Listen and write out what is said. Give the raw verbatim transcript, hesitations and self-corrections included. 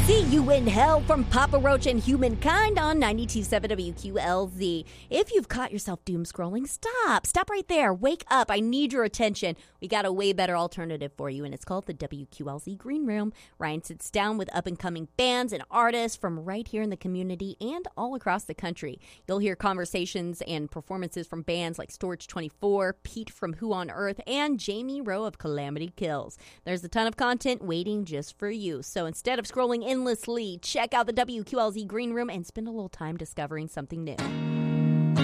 See you in hell from Papa Roach and Humankind on ninety-two point seven W Q L Z. If you've caught yourself doom scrolling, stop. Stop right there. Wake up. I need your attention. We got a way better alternative for you, and it's called the W Q L Z Green Room. Ryan sits down with up-and-coming bands and artists from right here in the community and all across the country. You'll hear conversations and performances from bands like Storage twenty-four, Pete from Who on Earth, and Jamie Rowe of Calamity Kills. There's a ton of content waiting just for you. So instead of scrolling endlessly, check out the W Q L Z Green Room and spend a little time discovering something new.